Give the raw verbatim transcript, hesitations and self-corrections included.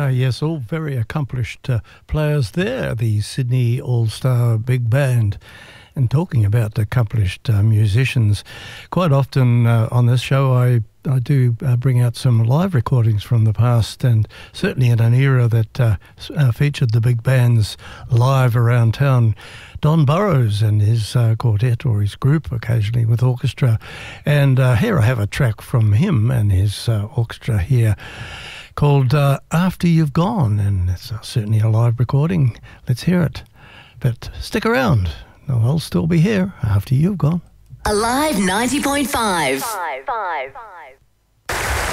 Ah, yes, all very accomplished uh, players there, the Sydney All-Star Big Band. And talking about accomplished uh, musicians, quite often uh, on this show I, I do uh, bring out some live recordings from the past, and certainly in an era that uh, uh, featured the big bands live around town. Don Burrows and his uh, quartet or his group, occasionally with orchestra. And uh, here I have a track from him and his uh, orchestra here called uh, After You've Gone, and it's uh, certainly a live recording. Let's hear it. But stick around. I'll still be here after you've gone. Alive ninety point five. Five, five, five.